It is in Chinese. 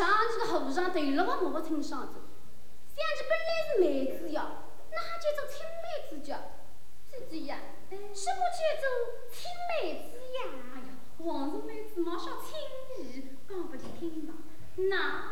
你个和尚对了我没听上子，想起本来是妹子呀，那就做青梅子家。姐姐呀，什么叫做青梅子呀？ 哎呀，皇上妹子嘛少轻易，讲不去听吧。 那